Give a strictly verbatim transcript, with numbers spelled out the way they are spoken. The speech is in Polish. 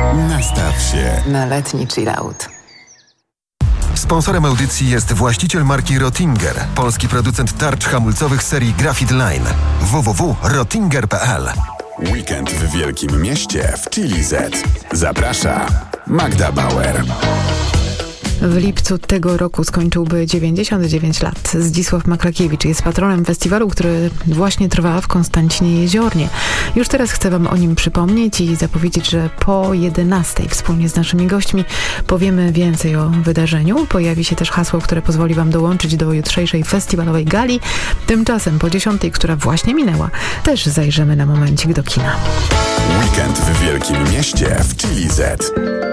Nastaw się na letni chillout. Sponsorem audycji jest właściciel marki Rottinger, polski producent tarcz hamulcowych serii Graphite Line. w w w kropka rottinger kropka p l. Weekend w Wielkim Mieście w Chili Z. Zaprasza Magda Bauer. W lipcu tego roku skończyłby dziewięćdziesiąt dziewięć lat. Zdzisław Maklakiewicz jest patronem festiwalu, który właśnie trwa w Konstancinie Jeziornie. Już teraz chcę wam o nim przypomnieć i zapowiedzieć, że po jedenastej wspólnie z naszymi gośćmi powiemy więcej o wydarzeniu. Pojawi się też hasło, które pozwoli wam dołączyć do jutrzejszej festiwalowej gali. Tymczasem po dziesiątej, która właśnie minęła, też zajrzymy na momencik do kina. Weekend w Wielkim Mieście w Chili Z.